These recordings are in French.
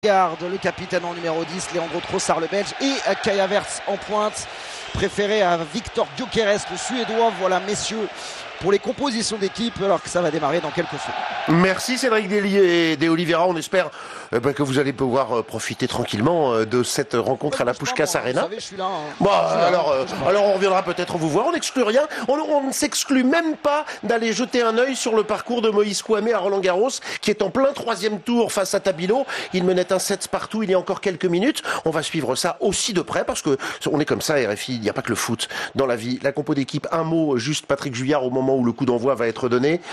Garde le capitaine en numéro 10, Leandro Trossard le belge, et Kai Havertz en pointe, préféré à Victor Gyökeres le suédois. Voilà messieurs pour les compositions d'équipe alors que ça va démarrer dans quelques secondes. Merci Cédric Délier et De Oliveira, on espère que vous allez pouvoir profiter tranquillement de cette rencontre à la Puskás Arena. Vous savez, je suis là. Bon, alors on reviendra peut-être vous voir, on n'exclut rien, on ne s'exclut même pas d'aller jeter un œil sur le parcours de Moïse Kouamé à Roland-Garros, qui est en plein 3e tour face à Tabilo. Il menait un 7 partout il y a encore quelques minutes. On va suivre ça aussi de près parce que on est comme ça, RFI, il n'y a pas que le foot dans la vie. La compo d'équipe, un mot, juste Patrick Juillard au moment où le coup d'envoi va être donné.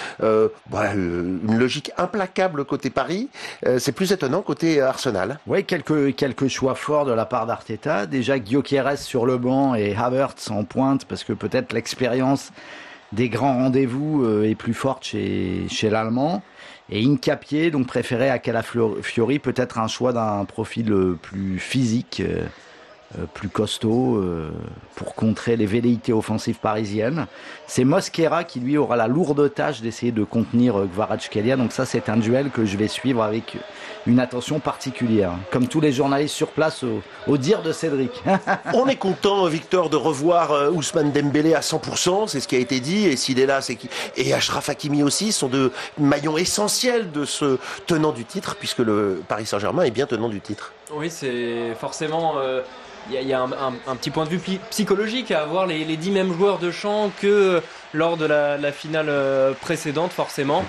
Une logique implacable côté Paris, c'est plus étonnant côté Arsenal. Oui, quelques choix forts de la part d'Arteta. Déjà Gyökeres sur le banc et Havertz en pointe parce que peut-être l'expérience des grands rendez-vous est plus forte chez l'Allemand. Et Hincapié, donc préféré à Calafiori, peut-être un choix d'un profil plus physique, plus costaud, pour contrer les velléités offensives parisiennes. C'est Mosquera qui lui aura la lourde tâche d'essayer de contenir Kvaratskhelia. Donc ça, c'est un duel que je vais suivre avec une attention particulière, comme tous les journalistes sur place au dire de Cédric. On est content, Victor, de revoir Ousmane Dembélé à 100%, c'est ce qui a été dit, et s'il est là, c'est qui. Et Achraf Hakimi aussi sont deux maillons essentiels de ce tenant du titre, puisque le Paris Saint-Germain est bien tenant du titre. Oui, c'est forcément... Il y a un petit point de vue psychologique à avoir les 10 mêmes joueurs de champ que lors de la finale précédente, forcément.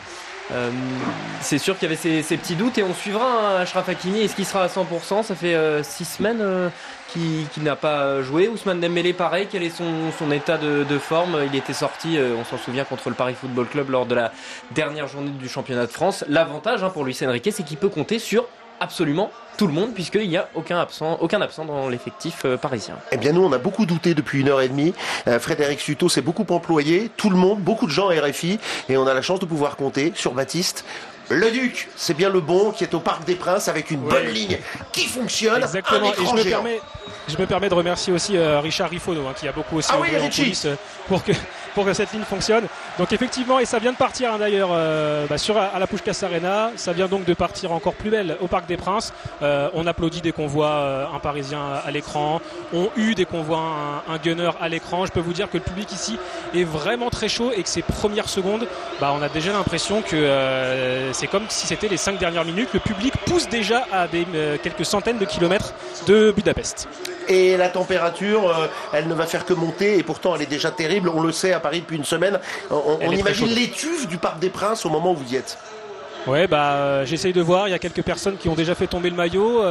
C'est sûr qu'il y avait ces petits doutes et on suivra Achraf Hakimi. Est-ce qu'il sera à 100%? Ça fait 6 semaines qu'il n'a pas joué. Ousmane Dembélé, pareil. Quel est son état de forme? Il était sorti, on s'en souvient, contre le Paris Football Club lors de la dernière journée du championnat de France. L'avantage pour Luis Enrique, c'est qu'il peut compter sur absolument tout le monde, puisqu'il n'y a aucun absent dans l'effectif parisien. Eh bien nous, on a beaucoup douté depuis 1h30. Frédéric Suto s'est beaucoup employé, tout le monde, beaucoup de gens à RFI, et on a la chance de pouvoir compter sur Baptiste. Le Duc, c'est bien le bon, qui est au Parc des Princes avec une bonne ligne qui fonctionne. Exactement, un écran géant. Je me permets de remercier aussi Richard Rifono, qui a beaucoup aussi œuvré en coulisses pour que cette ligne fonctionne. Donc effectivement, et ça vient de partir d'ailleurs à la Puskás Arena, ça vient donc de partir encore plus belle au Parc des Princes. On applaudit dès qu'on voit un Parisien à l'écran, on eut dès qu'on voit un Gunner à l'écran. Je peux vous dire que le public ici est vraiment très chaud et que ces premières secondes, on a déjà l'impression que c'est comme si c'était les 5 dernières minutes. Le public pousse déjà à quelques centaines de kilomètres de Budapest. Et la température, elle ne va faire que monter, et pourtant elle est déjà terrible. On le sait à Paris depuis une semaine. On imagine l'étuve du Parc des Princes au moment où vous y êtes. Ouais, j'essaye de voir. Il y a quelques personnes qui ont déjà fait tomber le maillot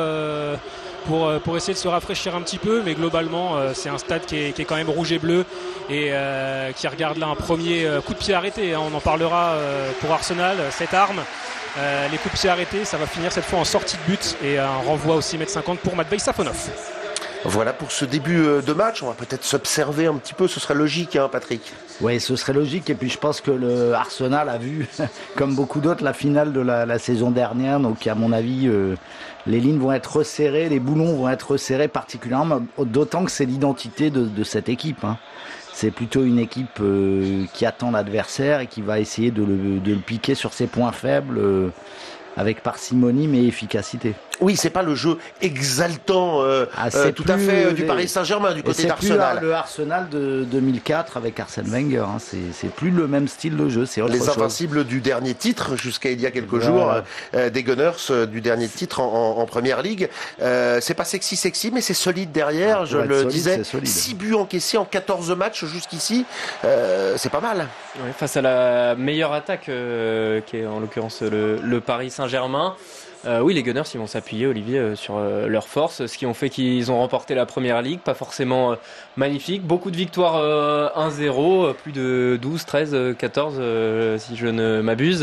pour essayer de se rafraîchir un petit peu, mais globalement c'est un stade qui est quand même rouge et bleu et qui regarde là un premier coup de pied arrêté. On en parlera pour Arsenal, cette arme. Les coups de pied arrêtés, ça va finir cette fois en sortie de but et un renvoi au 6,50 m pour Matvei Safonov. Voilà pour ce début de match. On va peut-être s'observer un petit peu. Ce serait logique, Patrick? Oui, ce serait logique. Et puis je pense que le Arsenal a vu, comme beaucoup d'autres, la finale de la saison dernière. Donc à mon avis, les lignes vont être resserrées, les boulons vont être resserrés particulièrement. D'autant que c'est l'identité de cette équipe. C'est plutôt une équipe qui attend l'adversaire et qui va essayer de le piquer sur ses points faibles avec parcimonie mais efficacité. Oui, c'est pas le jeu exaltant tout à fait du Paris Saint-Germain du côté d'Arsenal. C'est plus le Arsenal de 2004 avec Arsène Wenger. C'est plus le même style de jeu. C'est autre chose. Les invincibles du dernier titre jusqu'à il y a quelques jours, des Gunners du dernier titre en Première Ligue. C'est pas sexy, mais c'est solide derrière. Je le disais, 6 buts encaissés en 14 matchs jusqu'ici, c'est pas mal. Ouais, face à la meilleure attaque qui est en l'occurrence le Paris Saint-Germain. Oui, les Gunners, ils vont s'appuyer, Olivier, sur leurs forces, ce qui ont fait qu'ils ont remporté la Première Ligue, pas forcément magnifique, beaucoup de victoires 1-0, plus de 12, 13, 14 si je ne m'abuse,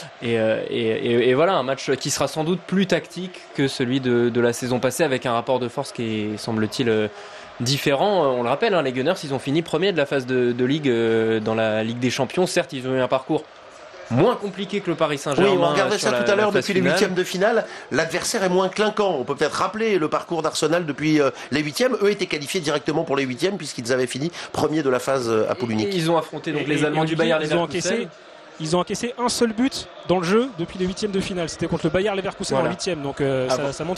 et voilà, un match qui sera sans doute plus tactique que celui de la saison passée, avec un rapport de force qui est, semble-t-il, différent. On le rappelle, les Gunners, ils ont fini premier de la phase de Ligue dans la Ligue des Champions. Certes, ils ont eu un parcours moins compliqué que le Paris Saint-Germain. Oui, on regardait ça tout à l'heure depuis les finale. 8e de finale. L'adversaire est moins clinquant. On peut peut-être rappeler le parcours d'Arsenal depuis les 8e. Eux étaient qualifiés directement pour les 8e puisqu'ils avaient fini premier de la phase apollonique. Ils ont affronté donc les Allemands du Bayern Leverkusen. Ils ont encaissé un seul but dans le jeu depuis les huitièmes de finale. C'était contre le Bayer Leverkusen en huitième. Donc ça montre